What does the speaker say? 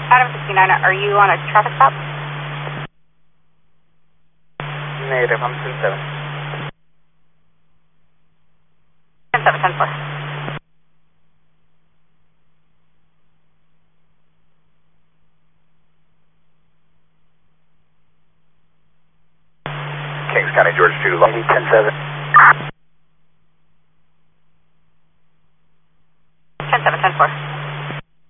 Adam 69, are you on a traffic stop? Negative, I'm 10-7. 10-7, 10-4. Kings County, Georgia 2 to Long Beach, 10-7.